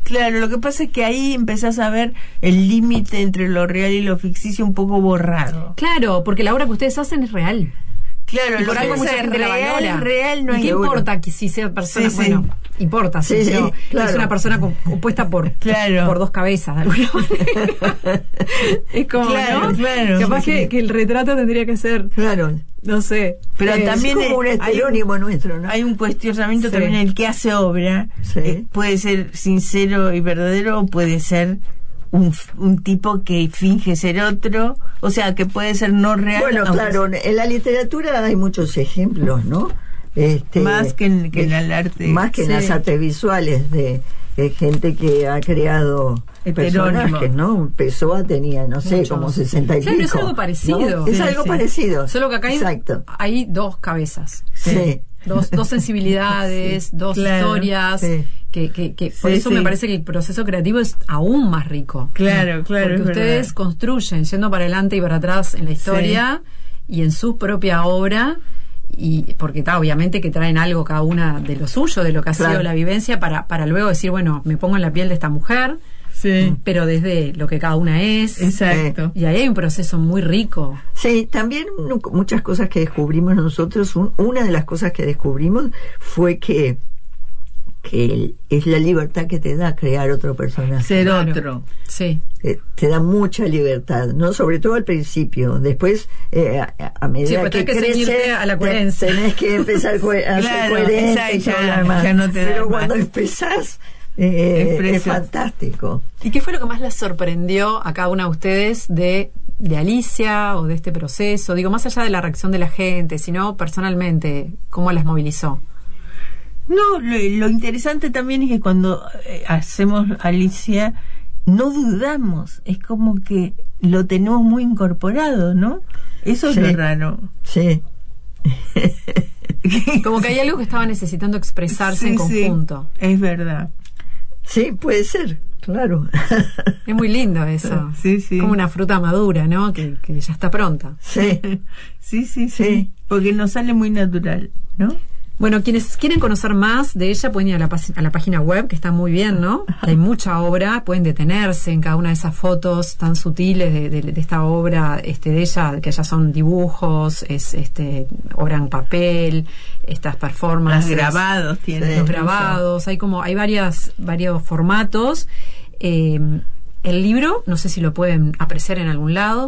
Claro, lo que pasa es que ahí empezás a ver el límite entre lo real y lo ficticio un poco borrado. Claro, porque la obra que ustedes hacen es real. Claro, y por algo mucha gente la valora. Real no ¿Y qué importa que si sea persona? Sí, bueno, importa, sí, pero claro. Es una persona compuesta por dos cabezas, de alguna manera. Es como, claro, ¿no? Claro, capaz que el retrato tendría que ser, no sé. Pero también es como un esterónimo nuestro, ¿no? Hay un cuestionamiento también en el que hace obra. Puede ser sincero y verdadero, o puede ser un tipo que finge ser otro, o sea, que puede ser no real. Bueno, claro, en la literatura hay muchos ejemplos, ¿no? Más que en el arte. Más que en las artes visuales de gente que ha creado personajes, ¿no? Pessoa tenía, no sé, como 60 y pico. Claro, es algo parecido. ¿No? Es algo parecido. Solo que acá hay dos cabezas. Sí. Dos sensibilidades, dos historias. Que por eso me parece que el proceso creativo es aún más rico. Claro, porque ustedes construyen yendo para adelante y para atrás en la historia y en su propia obra, y porque está obviamente que traen algo cada una de lo suyo, de lo que ha sido la vivencia, para luego decir, bueno, me pongo en la piel de esta mujer, pero desde lo que cada una es. Exacto. Y ahí hay un proceso muy rico. Sí, también muchas cosas que descubrimos nosotros. Una de las cosas que descubrimos fue que es la libertad que te da crear otro personaje. Ser otro. Sí. Te da mucha libertad, ¿no? Sobre todo al principio. Después, a medida que creces, a la coherencia. Tenés que empezar a ser coherente. Ya no te Pero cuando empezás, es fantástico. ¿Y qué fue lo que más les sorprendió a cada una de ustedes de Alicia o de este proceso? Digo, más allá de la reacción de la gente, sino personalmente, ¿cómo las movilizó? No, lo interesante también es que cuando hacemos Alicia no dudamos, es como que lo tenemos muy incorporado, ¿no? Eso es lo raro. Sí. Como que hay algo que estaba necesitando expresarse en conjunto. Sí, es verdad. Sí, puede ser, claro. Es muy lindo eso. Sí. Como una fruta madura, ¿no? Que ya está pronta. Sí. Sí. Porque nos sale muy natural, ¿no? Bueno, quienes quieren conocer más de ella pueden ir a la página web, que está muy bien, ¿no? Hay mucha obra, pueden detenerse en cada una de esas fotos tan sutiles de esta obra de ella, que ya son dibujos, es obra en papel, estas performances. Los grabados tienen. Los grabados, hay varios formatos. El libro, no sé si lo pueden apreciar en algún lado.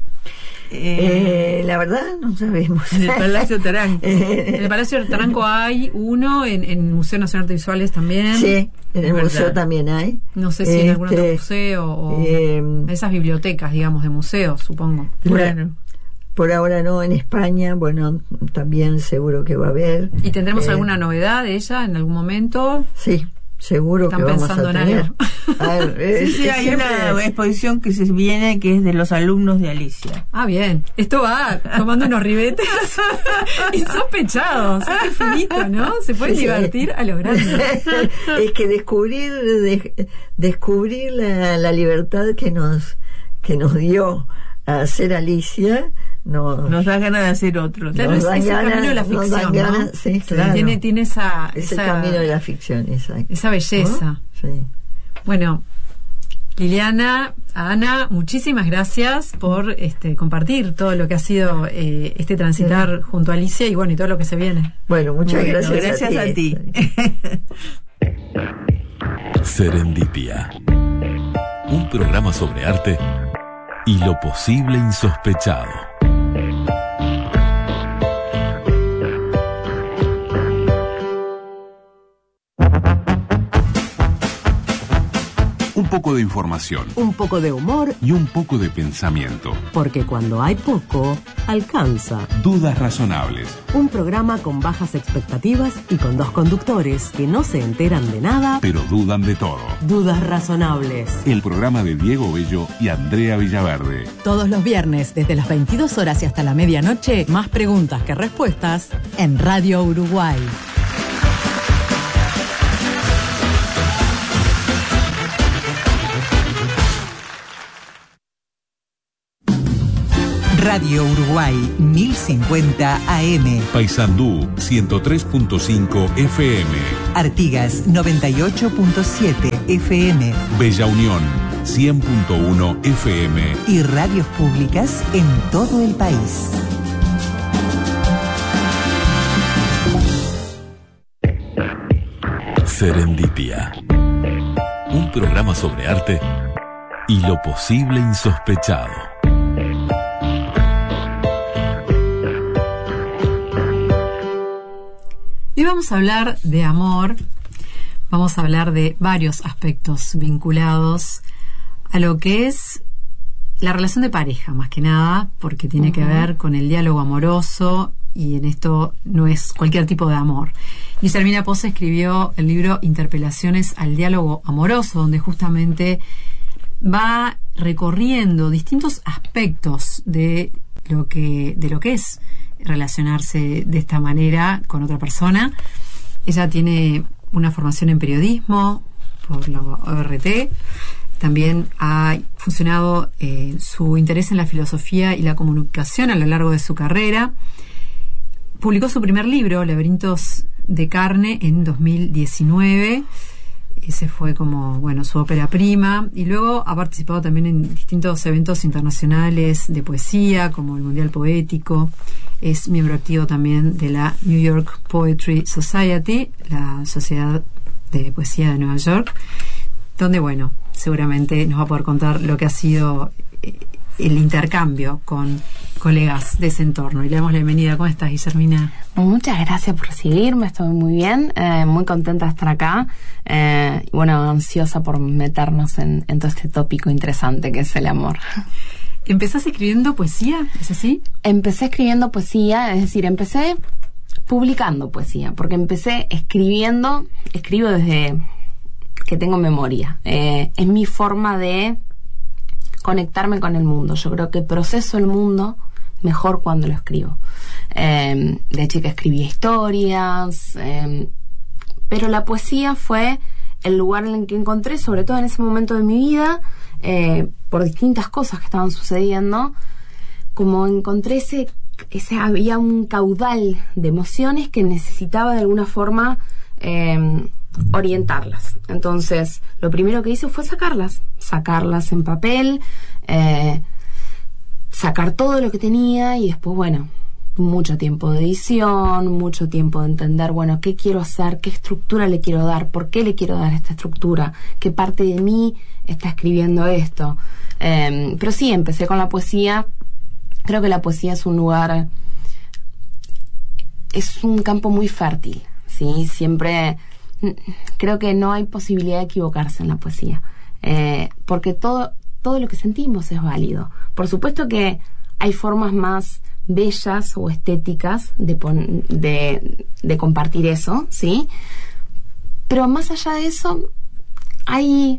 La verdad no sabemos. En el Palacio Taranco. En el Palacio Taranco hay uno, en el Museo Nacional de Artes Visuales también. Sí, en el museo también hay. No sé si en algún otro museo o esas bibliotecas, digamos, de museos, supongo. Claro. Por ahora no, en España, bueno, también seguro que va a haber. ¿Y tendremos alguna novedad de ella en algún momento? Sí. Seguro que vamos a tener. Sí, hay una exposición que se viene que es de los alumnos de Alicia. Ah, bien. Esto va tomando unos ribetes insospechados. Es infinito, ¿no? Se puede divertir a lo grande. Es que descubrir la libertad que nos dio a hacer Alicia nos da ganas de hacer otro. Claro, es el camino de la ficción, ¿no? Sí, claro. Tiene esa camino de la ficción, exacto. Esa belleza. ¿No? Sí. Bueno, Liliana, Ana, muchísimas gracias por compartir todo lo que ha sido este transitar junto a Alicia y todo lo que se viene. Bueno, muchas gracias. Gracias a ti. Serendipia. Un programa sobre arte y lo posible insospechado. Un poco de información, un poco de humor y un poco de pensamiento. Porque cuando hay poco, alcanza. Dudas razonables. Un programa con bajas expectativas y con dos conductores que no se enteran de nada, pero dudan de todo. Dudas razonables. El programa de Diego Bello y Andrea Villaverde. Todos los viernes, desde las 22 horas y hasta la medianoche, más preguntas que respuestas en Radio Uruguay. Radio Uruguay 1050 AM. Paysandú 103.5 FM. Artigas 98.7 FM. Bella Unión 100.1 FM. Y radios públicas en todo el país. Serendipia. Un programa sobre arte y lo posible insospechado. Y vamos a hablar de amor, vamos a hablar de varios aspectos vinculados a lo que es la relación de pareja, más que nada, porque tiene que ver con el diálogo amoroso, y en esto no es cualquier tipo de amor. Guillermina Posse escribió el libro Interpelaciones al diálogo amoroso, donde justamente va recorriendo distintos aspectos de lo que es relacionarse de esta manera con otra persona. Ella tiene una formación en periodismo por la ORT. También ha funcionado su interés en la filosofía y la comunicación a lo largo de su carrera. Publicó su primer libro, Laberintos de Carne, en 2019. Ese fue como, su ópera prima. Y luego ha participado también en distintos eventos internacionales de poesía, como el Mundial Poético. Es miembro activo también de la New York Poetry Society, la Sociedad de Poesía de Nueva York, donde, seguramente nos va a poder contar lo que ha sido el intercambio con colegas de ese entorno. Y le damos la bienvenida. ¿Cómo estás, Guillermina? Muchas gracias por recibirme, estoy muy bien, muy contenta de estar acá, y ansiosa por meternos en todo este tópico interesante que es el amor. ¿Empezás escribiendo poesía? ¿Es así? Empecé escribiendo poesía, es decir, empecé publicando poesía, porque empecé escribo desde que tengo memoria. Es mi forma de conectarme con el mundo. Yo creo que proceso el mundo mejor cuando lo escribo. De chica escribía historias, pero la poesía fue el lugar en el que encontré, sobre todo en ese momento de mi vida, por distintas cosas que estaban sucediendo, como encontré había un caudal de emociones que necesitaba de alguna forma orientarlas. Entonces, lo primero que hice fue sacarlas en papel, sacar todo lo que tenía, y después, mucho tiempo de edición, mucho tiempo de entender, qué quiero hacer, qué estructura le quiero dar, por qué le quiero dar esta estructura, qué parte de mí está escribiendo esto. Pero sí, empecé con la poesía. Creo que la poesía es un lugar, es un campo muy fértil, ¿sí? Siempre creo que no hay posibilidad de equivocarse en la poesía, porque todo lo que sentimos es válido. Por supuesto que hay formas más bellas o estéticas de compartir eso, ¿sí? Pero más allá de eso, hay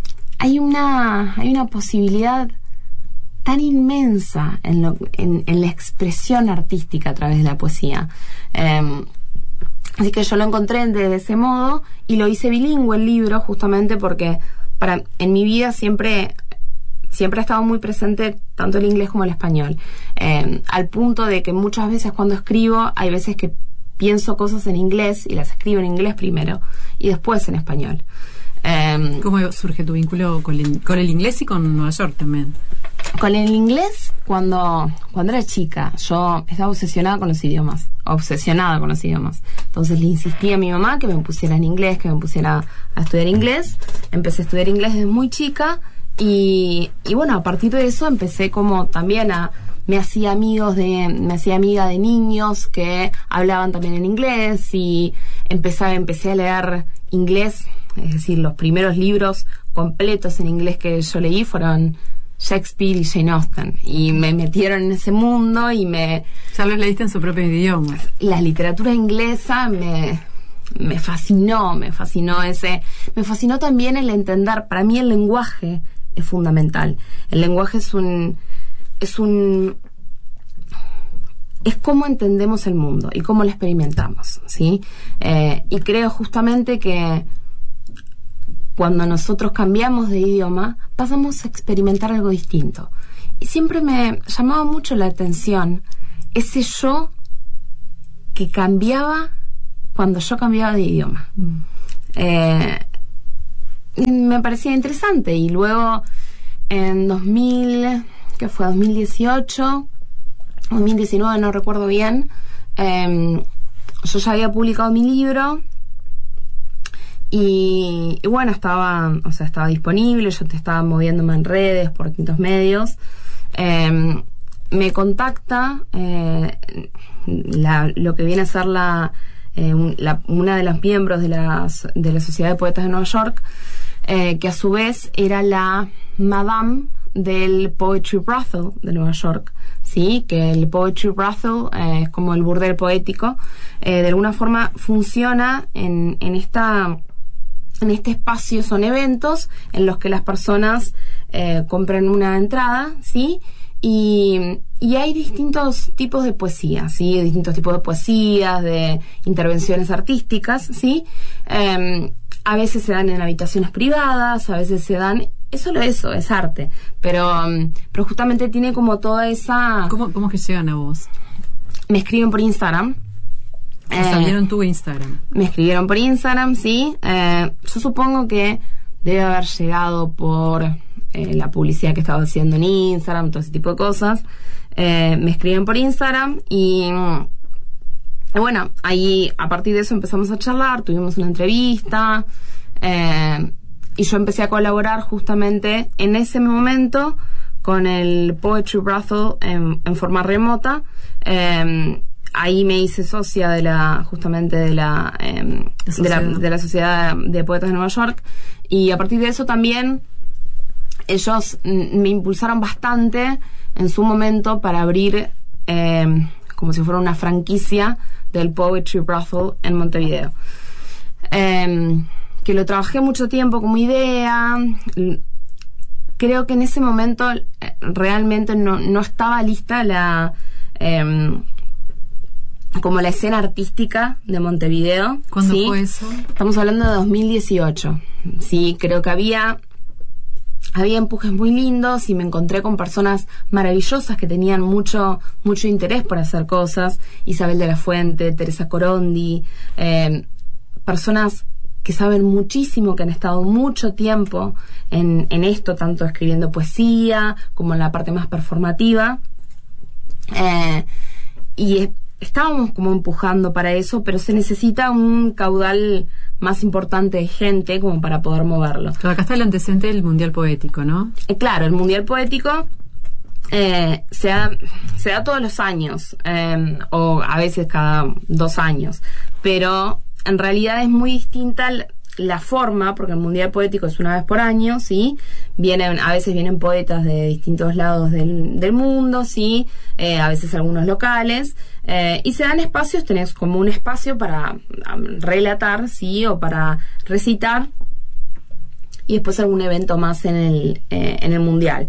una posibilidad tan inmensa en la expresión artística a través de la poesía. Así que yo lo encontré de ese modo, y lo hice bilingüe el libro, justamente porque en mi vida siempre ha estado muy presente tanto el inglés como el español, al punto de que muchas veces cuando escribo hay veces que pienso cosas en inglés y las escribo en inglés primero y después en español. ¿Cómo surge tu vínculo con el inglés y con Nueva York también? Con el inglés, cuando era chica, yo estaba obsesionada con los idiomas. Entonces le insistí a mi mamá que me pusiera en inglés, que me pusiera a estudiar inglés. Empecé a estudiar inglés desde muy chica, y a partir de eso empecé como también me hacía amiga de niños que hablaban también en inglés, y empecé a leer inglés. Es decir, los primeros libros completos en inglés que yo leí fueron Shakespeare y Jane Austen, y me metieron en ese mundo y ya los leíste en su propio idioma. La literatura inglesa me fascinó también el entender. Para mí el lenguaje es fundamental. El lenguaje es cómo entendemos el mundo y cómo lo experimentamos, ¿sí? Y creo justamente que cuando nosotros cambiamos de idioma, pasamos a experimentar algo distinto. siempre me llamaba mucho la atención ese yo que cambiaba cuando yo cambiaba de idioma. Me parecía interesante, y luego en 2018, 2019, no recuerdo bien, yo ya había publicado mi libro y bueno, estaba disponible, yo estaba moviéndome en redes, por distintos medios. Me contacta lo que viene a ser una de las miembros de la Sociedad de Poetas de Nueva York, que a su vez era la madame del Poetry Brothel de Nueva York, ¿sí? Que el Poetry Brothel es como el burdel poético. De alguna forma funciona en este espacio. Son eventos en los que las personas compran una entrada, ¿sí? Y hay distintos tipos de poesía, ¿sí? Distintos tipos de poesías, de intervenciones artísticas, ¿sí? A veces se dan en habitaciones privadas, a veces se dan... Es solo eso, es arte. Pero justamente tiene como toda esa... ¿Cómo es que llegan a vos? Me escriben por Instagram. ¿Vieron tu Instagram? Me escribieron por Instagram, sí. Yo supongo que debe haber llegado por la publicidad que estaba haciendo en Instagram, todo ese tipo de cosas. Me escriben por Instagram y bueno, ahí a partir de eso empezamos a charlar, tuvimos una entrevista, y yo empecé a colaborar justamente en ese momento con el Poetry Brothel en forma remota. Ahí me hice socia de la Sociedad de Poetas de Nueva York, y a partir de eso también ellos me impulsaron bastante en su momento para abrir como si fuera una franquicia del Poetry Brothel en Montevideo, que lo trabajé mucho tiempo como idea. Creo que en ese momento realmente no estaba lista como la escena artística de Montevideo. ¿Cuándo ¿sí? fue eso? Estamos hablando de 2018. Sí, creo que había empujes muy lindos y me encontré con personas maravillosas que tenían mucho interés por hacer cosas. Isabel de la Fuente, Teresa Corondi, personas que saben muchísimo, que han estado mucho tiempo en esto, tanto escribiendo poesía como en la parte más performativa. Y estábamos como empujando para eso, pero se necesita un caudal más importante de gente como para poder moverlo. Claro, acá está el antecedente del Mundial Poético, ¿no? Claro, el Mundial Poético se da todos los años, o a veces cada 2 años, pero en realidad es muy distinta la forma, porque el Mundial Poético es una vez por año, ¿sí? A veces vienen poetas de distintos lados del mundo, ¿sí? A veces algunos locales, y se dan espacios, tenés como un espacio para relatar, ¿sí? O para recitar, y después algún evento más en el Mundial.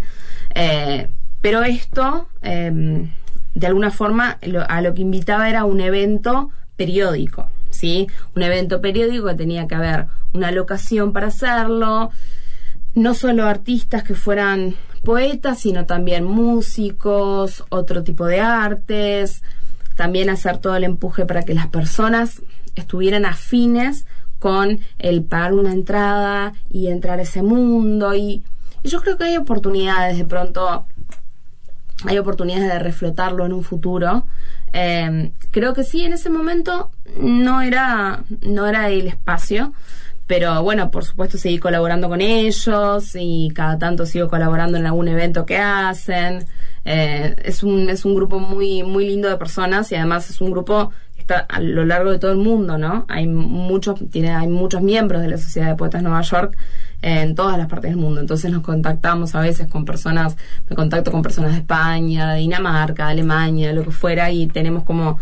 Pero esto, de alguna forma, a lo que invitaba era un evento periódico, ¿sí? Un evento periódico que tenía que haber una locación para hacerlo, no solo artistas que fueran poetas, sino también músicos, otro tipo de artes, también hacer todo el empuje para que las personas estuvieran afines con el pagar una entrada y entrar a ese mundo, y yo creo que hay oportunidades, de pronto hay oportunidades de reflotarlo en un futuro. Creo que sí, en ese momento no era el espacio, pero bueno, por supuesto seguí colaborando con ellos y cada tanto sigo colaborando en algún evento que hacen. Es un grupo muy muy lindo de personas, y además es un grupo que está a lo largo de todo el mundo, ¿no? Hay muchos miembros de la Sociedad de Poetas de Nueva York en todas las partes del mundo. Entonces nos contactamos a veces con personas, me contacto con personas de España, de Dinamarca, de Alemania, de lo que fuera, y tenemos como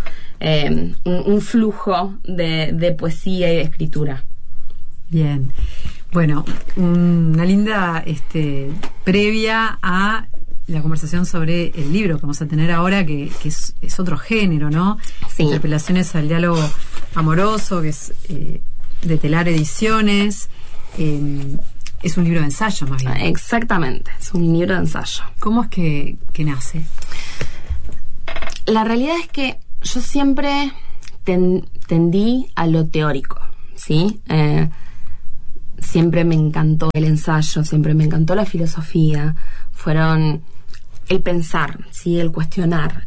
un flujo de poesía y de escritura. Bien. Bueno, una linda previa a la conversación sobre el libro que vamos a tener ahora, que es otro género, ¿no? Sí. Interpelaciones al diálogo amoroso, que es de Telar Ediciones. Es un libro de ensayo, más bien. Exactamente, es un libro de ensayo. ¿Cómo es que nace? La realidad es que yo siempre tendí a lo teórico, ¿sí? Siempre me encantó el ensayo, siempre me encantó la filosofía, fueron el pensar, ¿sí? El cuestionar.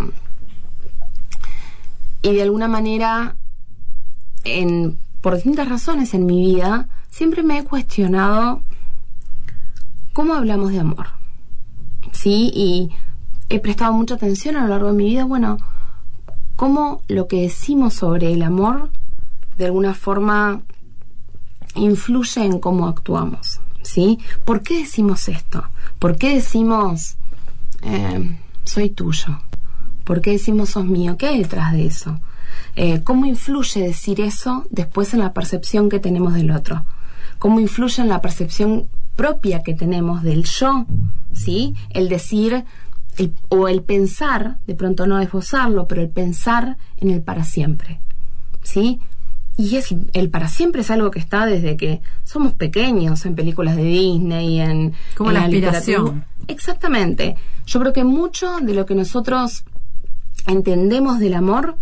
Y de alguna manera, por distintas razones en mi vida, siempre me he cuestionado cómo hablamos de amor, ¿sí? Y he prestado mucha atención a lo largo de mi vida, bueno, cómo lo que decimos sobre el amor, de alguna forma, influye en cómo actuamos, ¿sí? ¿Por qué decimos esto? ¿Por qué decimos soy tuyo? ¿Por qué decimos sos mío? ¿Qué hay detrás de eso? ¿Cómo influye decir eso después en la percepción que tenemos del otro? ¿Cómo influye en la percepción propia que tenemos del yo? ¿Sí? El decir o el pensar, de pronto no esbozarlo, pero el pensar en el para siempre, ¿sí? Y el para siempre es algo que está desde que somos pequeños, en películas de Disney, como en la aspiración. Exactamente. Yo creo que mucho de lo que nosotros entendemos del amor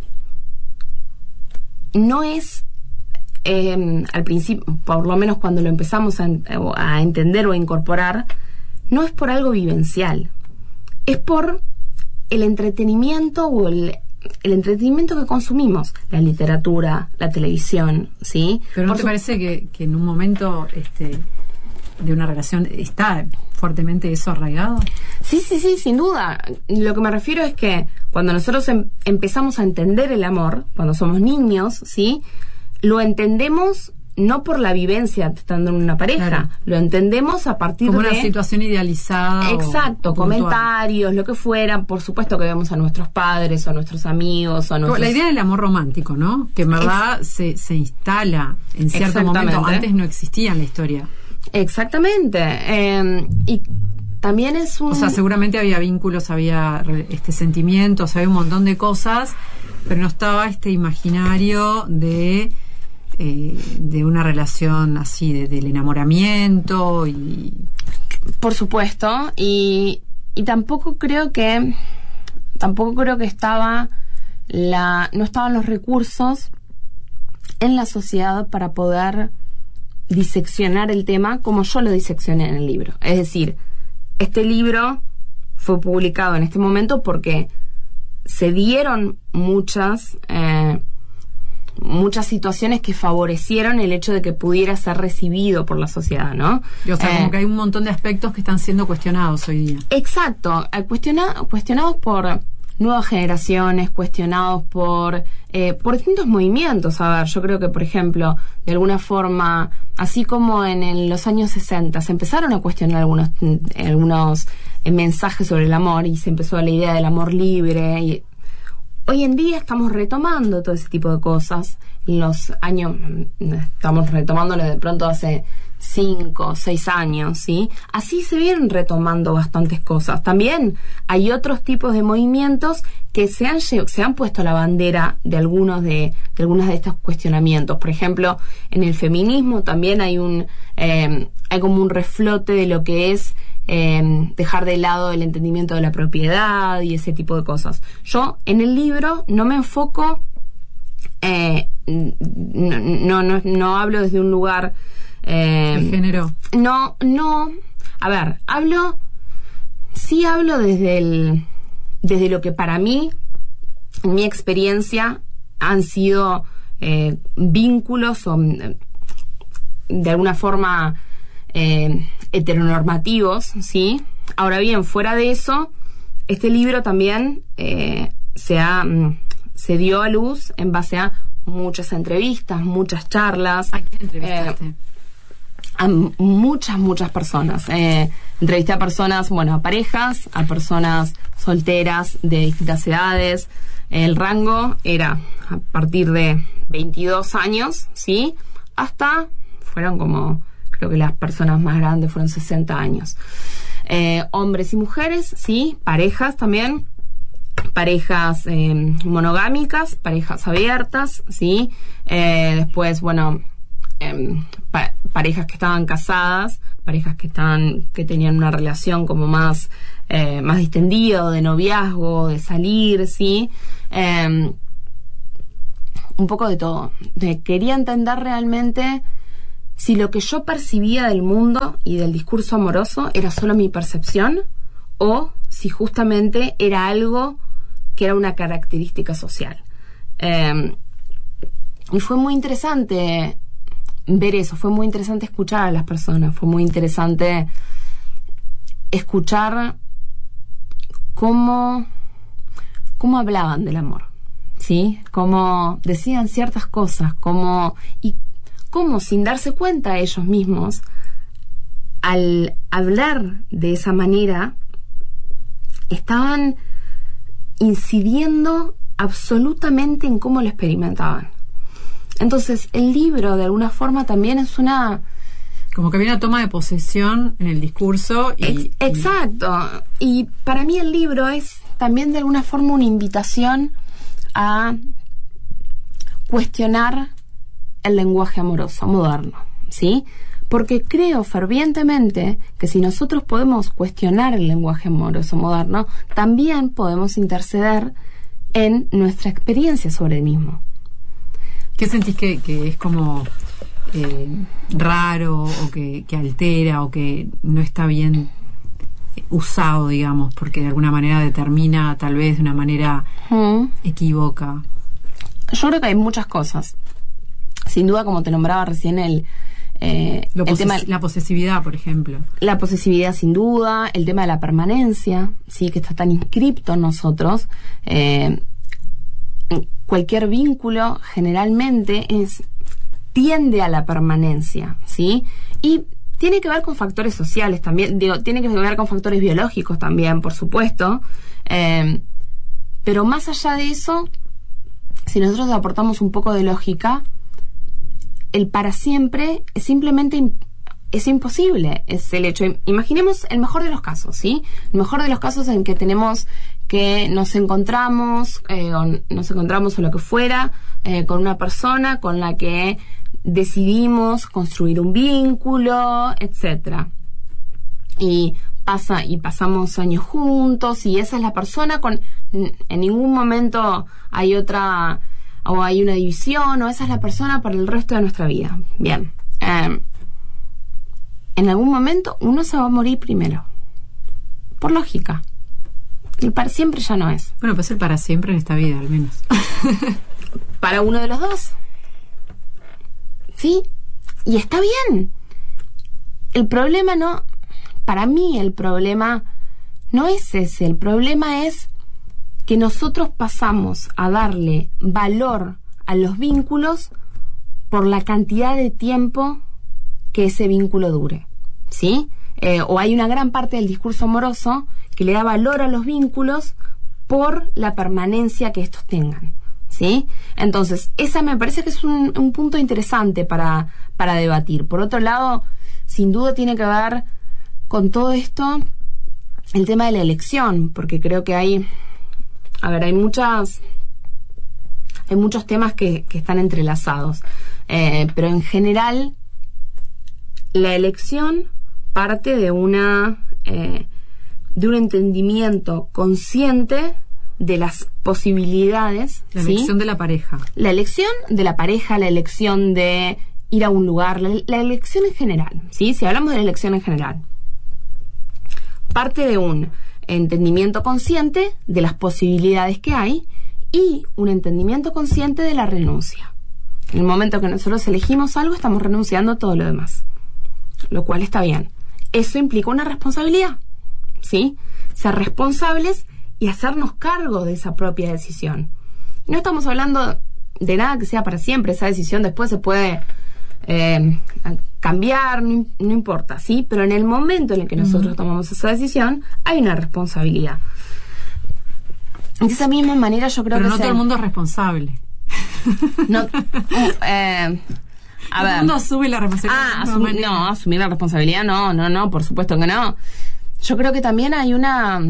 no es al principio, por lo menos cuando lo empezamos a entender o a incorporar, no es por algo vivencial, es por el entretenimiento o el entretenimiento que consumimos, la literatura, la televisión, ¿sí? Pero ¿no te parece que en un momento de una relación está fuertemente eso arraigado? Sí, sin duda. Lo que me refiero es que cuando nosotros empezamos a entender el amor, cuando somos niños, ¿sí? Lo entendemos no por la vivencia estando en una pareja, claro. Lo entendemos a partir como de una situación idealizada. Exacto, comentarios, lo que fuera. Por supuesto que vemos a nuestros padres o a nuestros amigos o a nuestros... La idea del amor romántico, ¿no? Que en verdad se instala en cierto momento. Antes no existía en la historia. Exactamente. Y también es un... O sea, seguramente había vínculos, había sentimientos, había un montón de cosas, pero no estaba este imaginario de una relación así, del enamoramiento y... Por supuesto, y tampoco creo que no estaban los recursos en la sociedad para poder diseccionar el tema como yo lo diseccioné en el libro. Es decir, este libro fue publicado en este momento porque se dieron muchas situaciones que favorecieron el hecho de que pudiera ser recibido por la sociedad, ¿no? O sea, como que hay un montón de aspectos que están siendo cuestionados hoy día. Exacto, cuestionados por nuevas generaciones, cuestionados por distintos movimientos. A ver, yo creo que, por ejemplo, de alguna forma, así como en los años 60 se empezaron a cuestionar algunos mensajes sobre el amor y se empezó la idea del amor libre, y hoy en día estamos retomando todo ese tipo de cosas. En los años, estamos retomándolo de pronto hace 5 o 6 años, ¿sí? Así se vienen retomando bastantes cosas. También hay otros tipos de movimientos que se han puesto la bandera de algunos de estos cuestionamientos. Por ejemplo, en el feminismo también hay como un reflote de lo que es dejar de lado el entendimiento de la propiedad y ese tipo de cosas. Yo en el libro no me enfoco, no hablo desde un lugar ¿el género? No, a ver, hablo desde lo que para mí, en mi experiencia, han sido vínculos o de alguna forma heteronormativos, ¿sí? Ahora bien, fuera de eso, este libro también se dio a luz en base a muchas entrevistas, muchas charlas. ¿A quién entrevistaste? A muchas personas. Entrevisté a personas, a parejas, a personas solteras de distintas edades. El rango era a partir de 22 años, ¿sí? Hasta, fueron como, creo que las personas más grandes fueron 60 años. Hombres y mujeres, ¿sí? Parejas también. Parejas monogámicas, parejas abiertas, ¿sí? Después, parejas que estaban casadas, parejas que tenían una relación como más distendida, de noviazgo, de salir, ¿sí? Un poco de todo. Quería entender realmente si lo que yo percibía del mundo y del discurso amoroso era solo mi percepción o si justamente era algo que era una característica social. Y fue muy interesante ver eso, fue muy interesante escuchar a las personas, fue muy interesante escuchar cómo hablaban del amor, ¿sí? Cómo decían ciertas cosas, cómo sin darse cuenta ellos mismos, al hablar de esa manera, estaban incidiendo absolutamente en cómo lo experimentaban. Entonces, el libro, de alguna forma, también es una... Como que había una toma de posesión en el discurso. Exacto. Y para mí el libro es también, de alguna forma, una invitación a cuestionar el lenguaje amoroso moderno, ¿sí? Porque creo fervientemente que si nosotros podemos cuestionar el lenguaje amoroso moderno, también podemos interceder en nuestra experiencia sobre el mismo. ¿Qué sentís que es como raro o que altera o que no está bien usado, digamos, porque de alguna manera determina, tal vez de una manera equívoca? Yo creo que hay muchas cosas. Sin duda, como te nombraba recién, el tema, la posesividad, por ejemplo. La posesividad, sin duda, el tema de la permanencia, sí, que está tan inscripto en nosotros. Cualquier vínculo generalmente tiende a la permanencia, ¿sí? Y tiene que ver con factores sociales también, tiene que ver con factores biológicos también, por supuesto. Pero más allá de eso, si nosotros aportamos un poco de lógica, el para siempre es simplemente es imposible. Es el hecho. Imaginemos el mejor de los casos, ¿sí? El mejor de los casos en que tenemos que nos encontramos o lo que fuera, con una persona con la que decidimos construir un vínculo, etcétera. Y pasamos años juntos, y esa es la persona en ningún momento hay otra, o hay una división, o esa es la persona para el resto de nuestra vida. Bien. En algún momento uno se va a morir primero. Por lógica. El para siempre ya no es. Bueno, pues el para siempre en esta vida, al menos. Para uno de los dos. ¿Sí? Y está bien. El problema no... Para mí el problema no es ese. El problema es que nosotros pasamos a darle valor a los vínculos por la cantidad de tiempo que ese vínculo dure. ¿Sí? O hay una gran parte del discurso amoroso que le da valor a los vínculos por la permanencia que estos tengan, ¿sí? Entonces, esa me parece que es un punto interesante para debatir. Por otro lado, sin duda tiene que ver con todo esto el tema de la elección, porque creo que hay muchos temas que están entrelazados, pero en general la elección parte de un entendimiento consciente de las posibilidades. La elección, ¿sí?, de la pareja. La elección de la pareja, la elección de ir a un lugar, la elección en general, ¿sí? Si hablamos de la elección en general, parte de un entendimiento consciente de las posibilidades que hay y un entendimiento consciente de la renuncia. En el momento que nosotros elegimos algo, estamos renunciando a todo lo demás, lo cual está bien. Eso implica una responsabilidad, ¿sí? Ser responsables y hacernos cargo de esa propia decisión. No estamos hablando de nada que sea para siempre. Esa decisión después se puede cambiar, no importa, ¿sí? Pero en el momento en el que nosotros tomamos esa decisión, hay una responsabilidad. De esa misma manera yo creo pero que... Pero no todo el mundo es responsable. No... A ver. No asume la responsabilidad. Asumir la responsabilidad, no, por supuesto que no. Yo creo que también hay una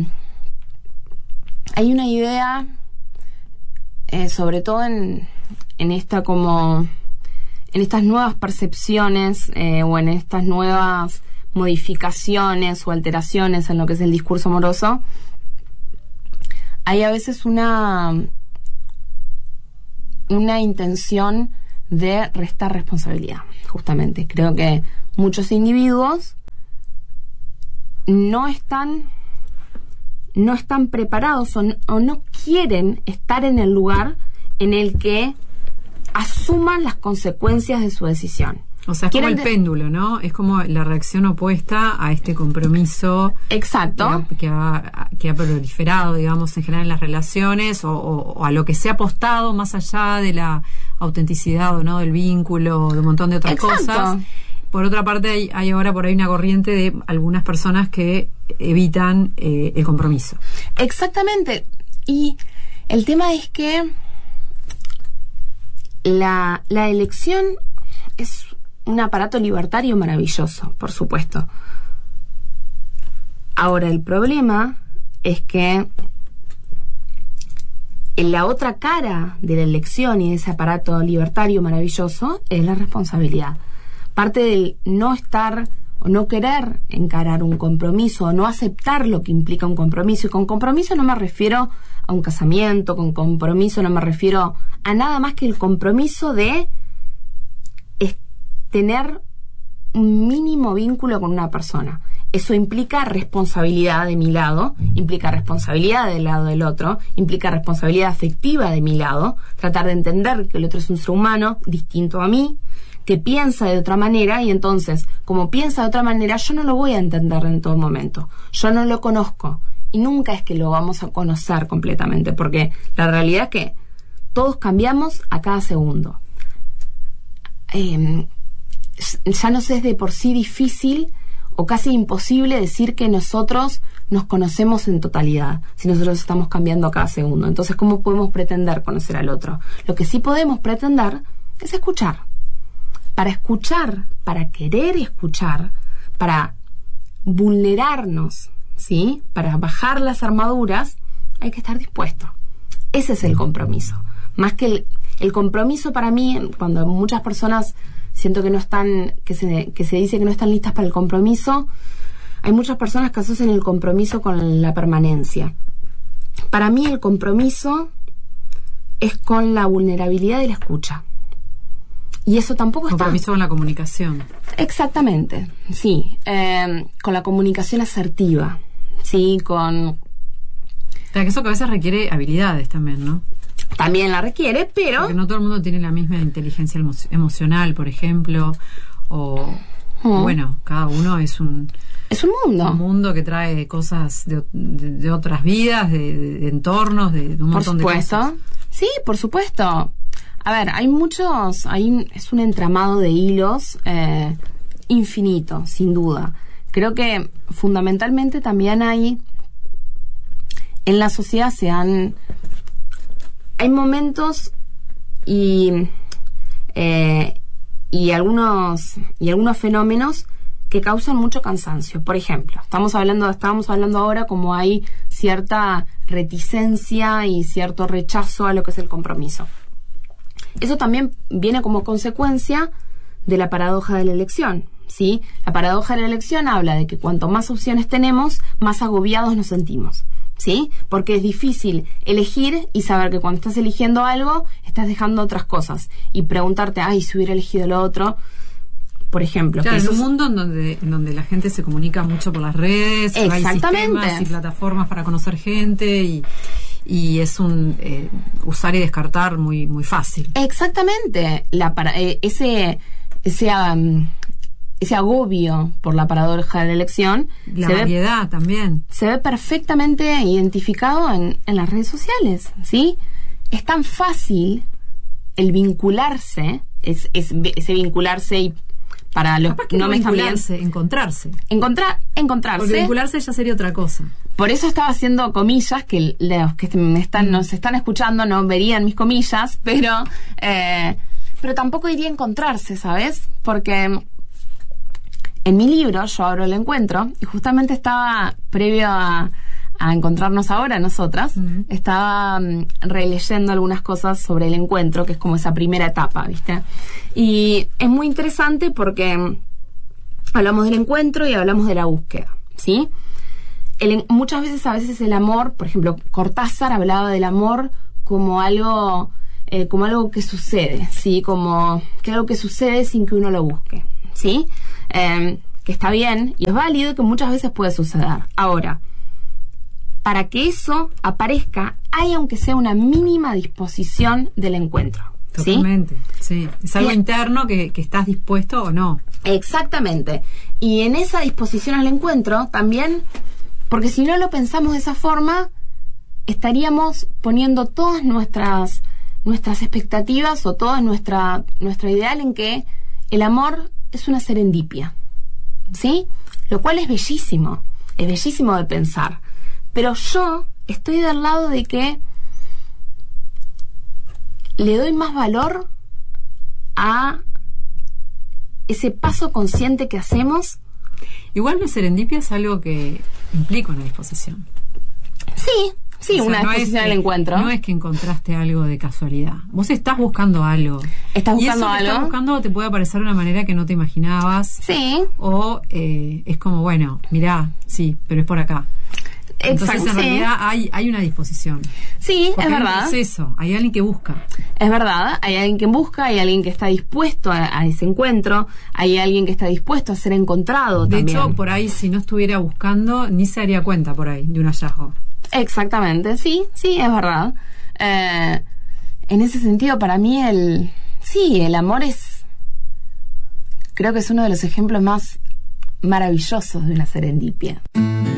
idea, sobre todo en esta como estas nuevas percepciones o en estas nuevas modificaciones o alteraciones en lo que es el discurso amoroso, hay a veces una intención de restar responsabilidad, justamente. Creo que muchos individuos no están preparados o no quieren estar en el lugar en el que asuman las consecuencias de su decisión. O sea, es como el péndulo, ¿no? Es como la reacción opuesta a este compromiso. Exacto. Que ha proliferado, digamos, en general en las relaciones o a lo que se ha apostado más allá de la autenticidad o no del vínculo, de un montón de otras cosas. Por otra parte, hay ahora por ahí una corriente de algunas personas que evitan el compromiso. Exactamente. Y el tema es que la elección es un aparato libertario maravilloso, por supuesto. Ahora, el problema es que en la otra cara de la elección y de ese aparato libertario maravilloso es la responsabilidad. Parte del no estar o no querer encarar un compromiso o no aceptar lo que implica un compromiso. Y con compromiso no me refiero a un casamiento, con compromiso no me refiero a nada más que el compromiso de tener un mínimo vínculo con una persona. Eso implica responsabilidad de mi lado, implica responsabilidad del lado del otro, implica responsabilidad afectiva de mi lado, tratar de entender que el otro es un ser humano distinto a mí, que piensa de otra manera, y entonces, como piensa de otra manera, yo no lo voy a entender en todo momento. Yo no lo conozco, y nunca es que lo vamos a conocer completamente, porque la realidad es que todos cambiamos a cada segundo. Ya nos es de por sí difícil o casi imposible decir que nosotros nos conocemos en totalidad, si nosotros estamos cambiando a cada segundo. Entonces, ¿cómo podemos pretender conocer al otro? Lo que sí podemos pretender es escuchar. Para escuchar, para querer escuchar, para vulnerarnos, ¿sí? Para bajar las armaduras, hay que estar dispuesto. Ese es el compromiso. Más que el compromiso para mí, cuando muchas personas siento que no están, que se dice que no están listas para el compromiso, hay muchas personas que asocian el compromiso con la permanencia. Para mí el compromiso es con la vulnerabilidad y la escucha. Y eso tampoco está... Compromiso con la comunicación. Exactamente, sí. Con la comunicación asertiva, sí, con... Pero que eso que a veces requiere habilidades también, ¿no? También la requiere, pero... Porque no todo el mundo tiene la misma inteligencia emocional, por ejemplo, o... Bueno, cada uno es un mundo. Un mundo que trae cosas de otras vidas, de entornos, de un montón de cosas. Por supuesto. Sí, por supuesto. A ver, es un entramado de hilos infinito, sin duda. Creo que fundamentalmente también hay, en la sociedad hay momentos y algunos fenómenos que causan mucho cansancio. Por ejemplo, estábamos hablando ahora como hay cierta reticencia y cierto rechazo a lo que es el compromiso. Eso también viene como consecuencia de la paradoja de la elección, ¿sí? La paradoja de la elección habla de que cuanto más opciones tenemos, más agobiados nos sentimos, ¿sí? Porque es difícil elegir y saber que cuando estás eligiendo algo, estás dejando otras cosas. Y preguntarte, si hubiera elegido lo otro, por ejemplo. Claro, es un mundo en donde la gente se comunica mucho por las redes, hay sistemas y plataformas para conocer gente y es un usar y descartar muy muy fácil. Exactamente. Ese agobio por la paradoja de la elección, la variedad también se ve perfectamente identificado en las redes sociales, ¿sí? Es tan fácil el vincularse, ese vincularse, y para los que no me están bien, encontrarse. Encontrarse. Porque vincularse ya sería otra cosa. Por eso estaba haciendo comillas, que los que nos están escuchando no verían mis comillas, pero tampoco diría encontrarse, ¿sabes? Porque en mi libro yo abro el encuentro y justamente estaba previo a a encontrarnos ahora nosotras, estaba releyendo algunas cosas sobre el encuentro, que es como esa primera etapa, ¿viste? Y es muy interesante porque hablamos del encuentro y hablamos de la búsqueda, ¿sí? Muchas veces el amor, por ejemplo, Cortázar hablaba del amor como algo que sucede, ¿sí? Como que algo que sucede sin que uno lo busque, ¿sí? Que está bien y es válido, que muchas veces puede suceder. Ahora, para que eso aparezca, hay aunque sea una mínima disposición del encuentro. ¿Sí? Totalmente, sí. Es algo interno que estás dispuesto o no. Exactamente. Y en esa disposición al encuentro también, porque si no lo pensamos de esa forma, estaríamos poniendo todas nuestras expectativas o toda nuestra ideal en que el amor es una serendipia, ¿sí? Lo cual es bellísimo de pensar. Pero yo estoy del lado de que le doy más valor a ese paso consciente que hacemos. Igual la serendipia es algo que implica una disposición. Sí, o sea, una disposición al encuentro. No es que encontraste algo de casualidad. Vos estás buscando algo. Estás buscando algo. Y eso que estás buscando te puede aparecer de una manera que no te imaginabas. Sí. O es como, bueno, mirá, sí, pero es por acá. Exacto, entonces en realidad hay una disposición. Sí, porque es verdad. Hay un proceso, hay alguien que busca. Es verdad, hay alguien que busca, hay alguien que está dispuesto a ese encuentro, hay alguien que está dispuesto a ser encontrado de también. De hecho, por ahí, si no estuviera buscando, ni se daría cuenta por ahí de un hallazgo. Exactamente, sí, es verdad. En ese sentido, para mí el amor creo que es uno de los ejemplos más maravillosos de una serendipia.